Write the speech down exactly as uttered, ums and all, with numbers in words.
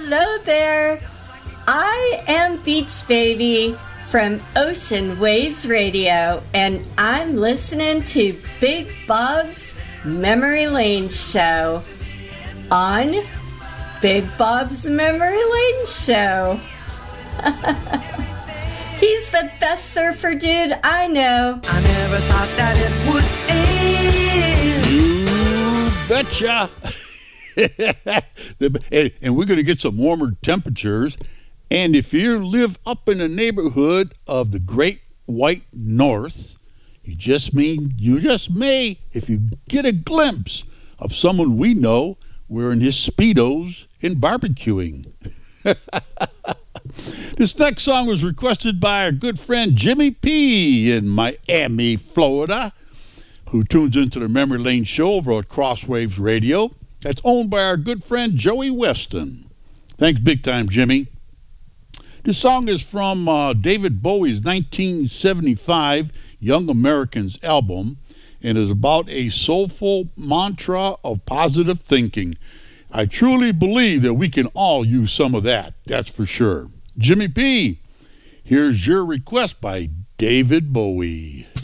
Hello there. I am Beach Baby from Ocean Waves Radio, and I'm listening to Big Bob's Memory Lane Show on Big Bob's Memory Lane Show. He's the best surfer dude I know. I never thought that it would end. You betcha. And we're going to get some warmer temperatures. And if you live up in the neighborhood of the Great White North, you just mean you just may, if you get a glimpse of someone we know wearing his Speedos and barbecuing. This next song was requested by our good friend Jimmy P. in Miami, Florida, who tunes into the Memory Lane Show over at Crosswaves Radio. That's owned by our good friend Joey Weston. Thanks big time, Jimmy. This song is from uh, David Bowie's nineteen seventy-five Young Americans album and is about a soulful mantra of positive thinking. I truly believe that we can all use some of that, that's for sure. Jimmy P., here's your request by David Bowie.